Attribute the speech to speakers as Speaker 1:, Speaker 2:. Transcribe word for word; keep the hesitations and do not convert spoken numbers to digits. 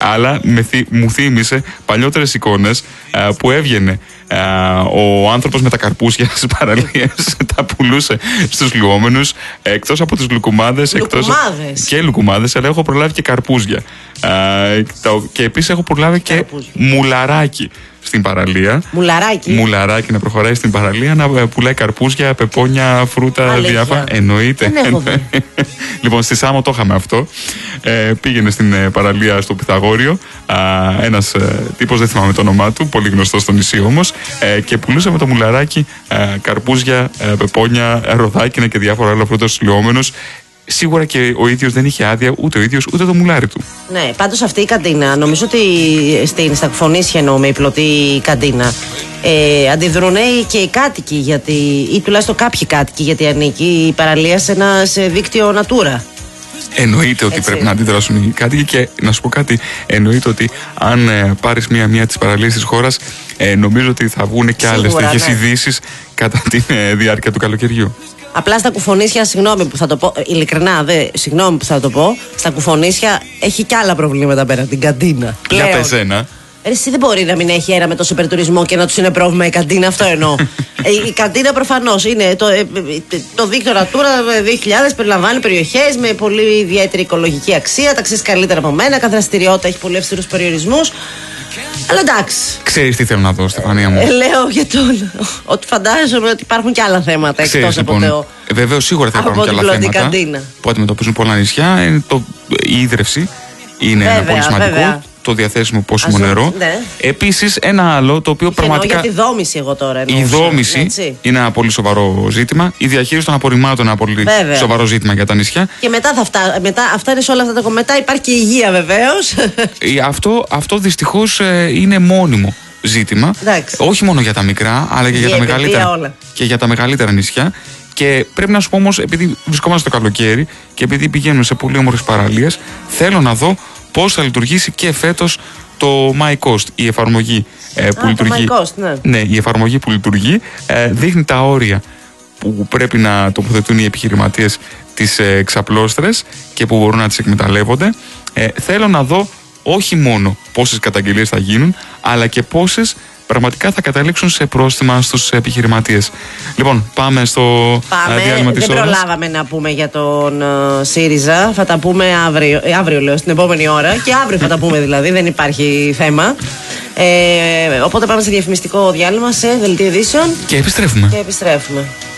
Speaker 1: αλλά με θυ, μου θύμισε παλιότερες εικόνες ε, που έβγαινε ε, ο άνθρωπος με τα καρπούζια στις παραλίες, τα πουλούσε στους λουόμενους, εκτός από τις λουκουμάδες.
Speaker 2: Λουκουμάδες.
Speaker 1: Εκτός, και λουκουμάδες, αλλά έχω προλάβει και καρπούζια. Ε, το, και επίσης έχω προλάβει και καρπούζια. Μουλαράκι στην παραλία.
Speaker 2: Μουλαράκι.
Speaker 1: Μουλαράκι να προχωράει στην παραλία, να πουλάει καρπούζια, πεπόνια, φρούτα,
Speaker 2: αλήθεια. Διάφορα.
Speaker 1: Εννοείται.
Speaker 2: Εννοείται.
Speaker 1: Λοιπόν, στη Σάμο το είχαμε αυτό. Ε, πήγαινε στην ε, παραλία στο Πυθαγόριο. Ένας ε, τύπος, δεν θυμάμαι το όνομά του, πολύ γνωστό στο νησί όμως, ε, και πουλούσε με το μουλαράκι ε, καρπούζια, ε, πεπόνια, ροδάκινα και διάφορα άλλα φρούτα στους λιόμενους. Σίγουρα και ο ίδιος δεν είχε άδεια, ούτε ο ίδιος ούτε το μουλάρι του.
Speaker 2: Ναι, πάντως αυτή η καντίνα, νομίζω ότι στην, στα Κουφονίσια εννοούμε η πλωτή καντίνα, ε, αντιδρούν και οι κάτοικοι, γιατί, ή τουλάχιστον κάποιοι κάτοικοι, γιατί ανήκει η παραλία σε ένα σε δίκτυο Natura.
Speaker 1: Εννοείται ότι
Speaker 2: Έτσι.
Speaker 1: πρέπει να αντιδράσουν οι κάτοικοι και να σου πω κάτι, εννοείται ότι αν ε, πάρεις μία-μία τις παραλίες της χώρας, ε, νομίζω ότι θα βγουν και άλλες τέτοιες
Speaker 2: ναι.
Speaker 1: ειδήσεις κατά τη ε, διάρκεια του καλοκαιριού.
Speaker 2: Απλά στα Κουφονίσια, συγγνώμη που θα το πω, ειλικρινά, δε, συγγνώμη που θα το πω, στα Κουφονίσια έχει και άλλα προβλήματα πέρα από την καντίνα.
Speaker 1: Για πες ένα.
Speaker 2: Ε, εσύ δεν μπορεί να μην έχει ένα με τόσο υπερτουρισμό και να του είναι πρόβλημα η καντίνα, αυτό εννοώ. ε, η καντίνα προφανώς είναι το, ε, το δίκτυο Natura δύο χιλιάδες, περιλαμβάνει περιοχές με πολύ ιδιαίτερη οικολογική αξία. Τα ξέρεις καλύτερα από μένα. Κάθε δραστηριότητα έχει πολύ αυστηρούς περιορισμούς. Αλλά εντάξει.
Speaker 1: Ξέρεις τι θέλω να δω, Στεφανία μου.
Speaker 2: Ε, λέω για τον. Ότι φαντάζομαι ότι υπάρχουν και άλλα θέματα εκτός από
Speaker 1: λοιπόν,
Speaker 2: το.
Speaker 1: Βεβαίως, σίγουρα θα υπάρχουν και άλλα θέματα
Speaker 2: καντίνα.
Speaker 1: που αντιμετωπίζουν πολλά νησιά. Είναι το, η ίδρυυση είναι
Speaker 2: βέβαια,
Speaker 1: ένα πολύ σημαντικό.
Speaker 2: Βέβαια.
Speaker 1: Το διαθέσιμο πόσιμο
Speaker 2: Ας,
Speaker 1: νερό.
Speaker 2: Ναι.
Speaker 1: Επίσης, ένα άλλο το οποίο
Speaker 2: και
Speaker 1: πραγματικά.
Speaker 2: Εννοώ για τη δόμηση, εγώ τώρα εννοούσα.
Speaker 1: Η δόμηση
Speaker 2: έτσι.
Speaker 1: είναι ένα πολύ σοβαρό ζήτημα. Η διαχείριση των απορριμμάτων είναι ένα πολύ
Speaker 2: βέβαια.
Speaker 1: σοβαρό ζήτημα για τα νησιά.
Speaker 2: Και μετά θα φτά... μετά, αυτά είναι σε όλα αυτά τα κομμάτια. Υπάρχει και η υγεία, βεβαίως.
Speaker 1: αυτό αυτό δυστυχώς είναι μόνιμο ζήτημα.
Speaker 2: Εντάξει.
Speaker 1: Όχι μόνο για τα μικρά, αλλά και για, τα μεγαλύτερα,
Speaker 2: όλα.
Speaker 1: και για τα μεγαλύτερα νησιά. Και πρέπει να σου πω όμως, επειδή βρισκόμαστε το καλοκαίρι και επειδή πηγαίνουμε σε πολύ όμορφες παραλίες, θέλω να δω πώς θα λειτουργήσει και φέτος το MyCoast, η εφαρμογή ε, που
Speaker 2: Α,
Speaker 1: λειτουργεί.
Speaker 2: το MyCoast, ναι.
Speaker 1: Ναι, η εφαρμογή που λειτουργεί ε, δείχνει τα όρια που πρέπει να τοποθετούν οι επιχειρηματίες τις ε, εξαπλώστρες και που μπορούν να τις εκμεταλλεύονται. Ε, θέλω να δω όχι μόνο πόσες καταγγελίες θα γίνουν, αλλά και πόσες πραγματικά θα καταλήξουν σε πρόστιμα στους επιχειρηματίες. Λοιπόν, πάμε στο
Speaker 2: πάμε.
Speaker 1: διάλειμμα της
Speaker 2: Δεν
Speaker 1: ώρας.
Speaker 2: προλάβαμε να πούμε για τον uh, ΣΥΡΙΖΑ. Θα τα πούμε αύριο, ε, αύριο λέω, στην επόμενη ώρα. Και αύριο θα τα πούμε δηλαδή, δεν υπάρχει θέμα. Ε, οπότε πάμε σε διαφημιστικό διάλειμμα, σε δελτίο ειδήσεων.
Speaker 1: Και επιστρέφουμε.
Speaker 2: Και επιστρέφουμε.